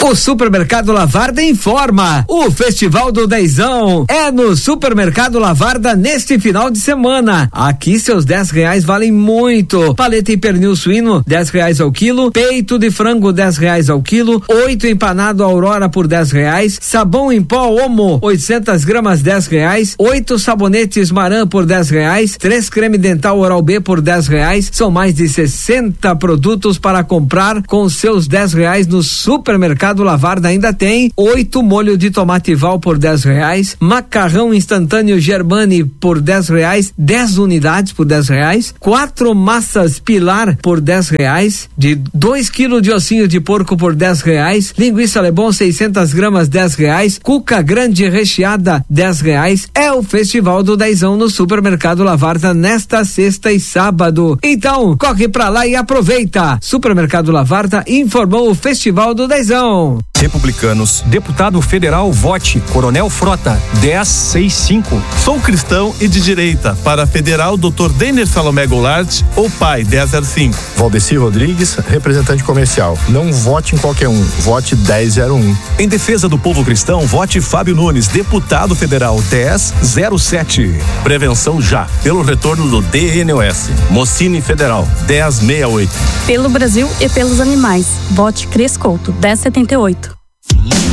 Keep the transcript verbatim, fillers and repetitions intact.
O Supermercado Lavarda informa: o Festival do Dezão é no Supermercado Lavarda neste final de semana. Aqui seus dez reais valem muito. Paleta e pernil suíno, dez reais ao quilo. Peito de frango, dez reais ao quilo. Oito empanado Aurora por dez reais. Sabão em pó Omo, oitocentas gramas, dez reais. Oito sabonetes Maran por dez reais. Três creme dental Oral-B por dez reais. São mais de sessenta produtos para comprar com seus dez reais no Supermercado Lavarda. Ainda tem oito molho de tomate Val por dez reais, macarrão instantâneo Germani por dez reais, dez unidades por dez reais, quatro massas Pilar por dez reais, de dois quilos de ossinho de porco por dez reais, linguiça Lebon seiscentas gramas dez reais, cuca grande recheada dez reais. É o Festival do Dezão no Supermercado Lavarda nesta sexta e sábado. Então corre pra lá e aproveita. Supermercado Lavarda informou o Festival do Dezão. Republicanos, deputado federal, vote Coronel Frota, dez sessenta e cinco. Sou cristão e de direita. Para federal, doutor Denner Salomé Goulart, ou pai, dez zero cinco. Valdeci Rodrigues, representante comercial. Não vote em qualquer um, vote dez zero um. Em defesa do povo cristão, vote Fábio Nunes, deputado federal, dez zero sete. Prevenção já, pelo retorno do D N O S. Mocine Federal, dez sessenta e oito. Pelo Brasil e pelos animais, vote Cris Couto, dez setenta e oito.